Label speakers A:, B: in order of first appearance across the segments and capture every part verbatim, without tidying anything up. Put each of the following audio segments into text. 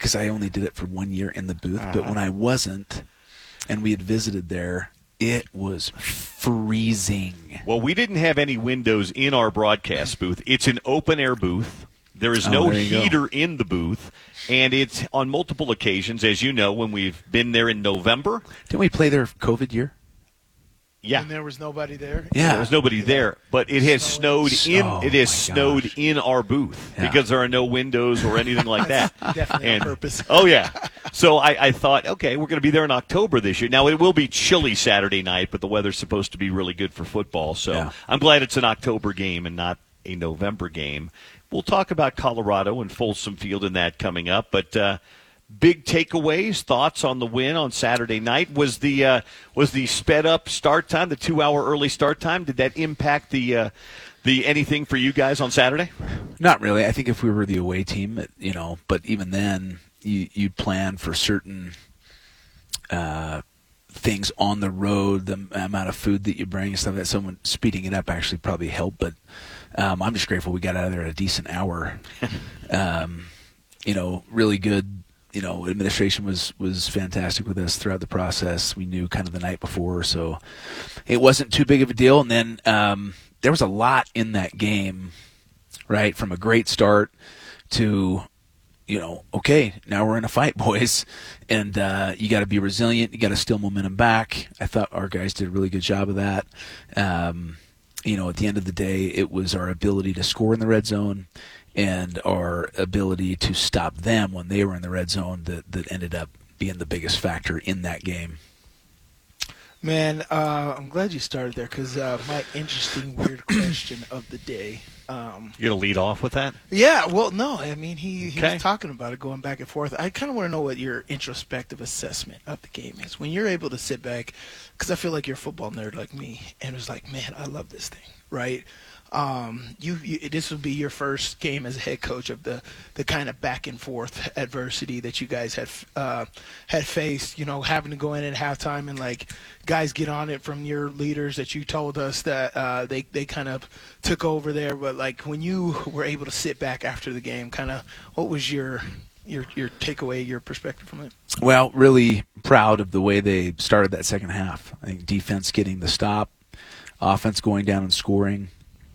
A: because I only did it for one year in the booth.
B: Uh-huh.
A: But when I wasn't, and we had visited there, it was freezing.
B: Well, we didn't have any windows in our broadcast booth. It's an open-air booth. There is
A: Oh,
B: no
A: there you
B: heater
A: go.
B: in the booth, and it's on multiple occasions, as you know, when we've been there in November.
A: Didn't we play there COVID year?
B: Yeah.
C: And there was nobody there.
A: Yeah.
B: There was nobody there, but it has snowed in.
A: Oh,
B: it has
A: my
B: snowed
A: gosh.
B: in our booth
A: Yeah.
B: because there are no windows or anything like that.
C: Definitely
B: And-
C: on purpose.
B: Oh yeah. So I, I thought, okay, we're going to be there in October this year. Now it will be chilly Saturday night, but the weather's supposed to be really good for football. So
A: Yeah.
B: I'm glad it's an October game and not a November game. We'll talk about Colorado and Folsom Field and that coming up, but. Uh, Big takeaways, thoughts on the win on Saturday night. Was the uh, was the sped up start time, the two hour early start time? Did that impact the uh, the anything for you guys on Saturday?
A: Not really. I think if we were the away team, it- you know, but even then, you you'd plan for certain uh, things on the road, the amount of food that you bring and stuff. That someone speeding it up actually probably helped. But um, I'm just grateful we got out of there at a decent hour. um, you know, really good. You know, administration was, was fantastic with us throughout the process. We knew kind of the night before, so it wasn't too big of a deal. And then um, there was a lot in that game, right, from a great start to, you know, okay, now we're in a fight, boys. And uh, you got to be resilient. You got to steal momentum back. I thought our guys did a really good job of that. Um, you know, at the end of the day, it was our ability to score in the red zone and our ability to stop them when they were in the red zone that, that ended up being the biggest factor in that game.
C: Man, uh, I'm glad you started there because uh, my interesting, weird question of the day. Um,
B: You're going to lead off with that?
C: yeah, well, no, I mean, he, he
B: Okay.
C: was talking about it, going back and forth. I kind of want to know what your introspective assessment of the game is. When you're able to sit back, because I feel like you're a football nerd like me, and it's like, man, I love this thing, right? Um, you, you this would be your first game as a head coach of the, the kind of back and forth adversity that you guys had uh, had faced. You know, having to go in at halftime and like guys get on it from your leaders that you told us that uh, they they kind of took over there. But like when you were able to sit back after the game, kind of what was your your your takeaway, your perspective from it?
A: Well, really proud of the way they started that second half. I think defense getting the stop, offense going down and scoring.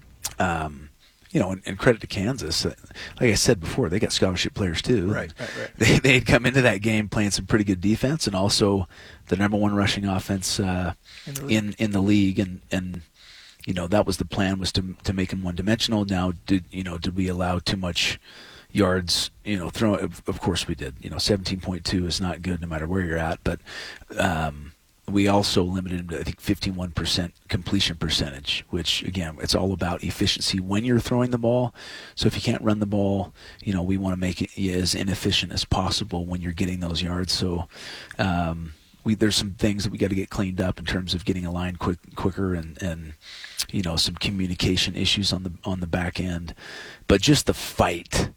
A: Um, you know, and, and credit to Kansas. Like I said before, they got scholarship players too.
C: Right, right, right.
A: They they had come into that game playing some pretty good defense, and also the number one rushing offense uh,
C: In the league.
A: in in the league. And, and you know that was the plan, was to to make them one dimensional. Now, did you know did we allow too much yards? You know, throw. Of, of course we did. You know, seventeen point two is not good no matter where you're at, but. Um, We also limited him to, I think, fifty-one percent completion percentage, which, again, it's all about efficiency when you're throwing the ball. So if you can't run the ball, you know, we want to make it as inefficient as possible when you're getting those yards. So um, we there's some things that we got to get cleaned up in terms of getting a line quick, quicker and, and, you know, some communication issues on the on the back end. But just the fight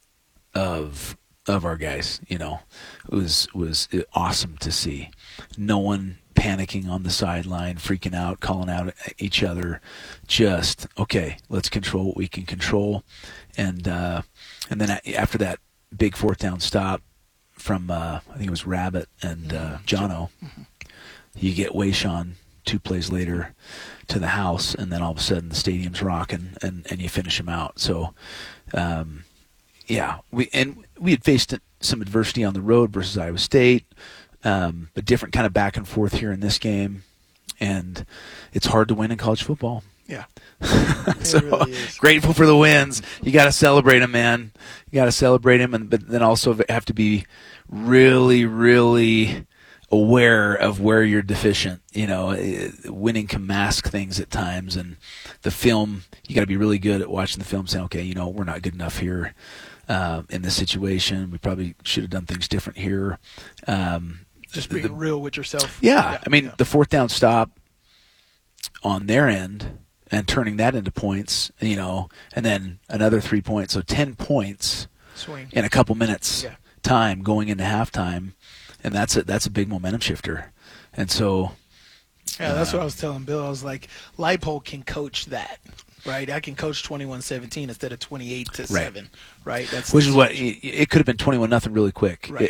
A: of of our guys, you know, was was awesome to see. No one panicking on the sideline, freaking out, calling out at each other. Just, okay, let's control what we can control. And uh, and then after that big fourth down stop from, uh, I think it was Rabbit and uh, Jono, you get Wayshawn two plays later to the house, and then all of a sudden the stadium's rocking, and, and you finish him out. So, um, yeah, we and we had faced some adversity on the road versus Iowa State. Um, but different kind of back and forth here in this game, and it's hard to win in college football.
C: Yeah.
A: so
C: It really is.
A: grateful for the wins. You got to celebrate them, man. You got to celebrate them, and but then also have to be really, really aware of where you're deficient. You know, eh, winning can mask things at times, and the film, you got to be really good at watching the film, saying, okay, you know, we're not good enough here uh, in this situation. We probably should have done things different here. Um,
C: Just being
A: the-
C: real with yourself.
A: yeah, I mean,
C: yeah.
A: the fourth down stop on their end and turning that into points, you know, and then another three points. So ten points
C: Swing.
A: in a couple minutes
C: Yeah.
A: time going into halftime, and that's a, that's a big momentum shifter. And so,
C: Yeah, that's what I was telling Bill. I was like, Leipold can coach that, right? I can coach twenty-one seventeen instead of twenty-eight to seven, right? That's
A: which is what, it, it could have been twenty-one nothing really quick.
C: Right.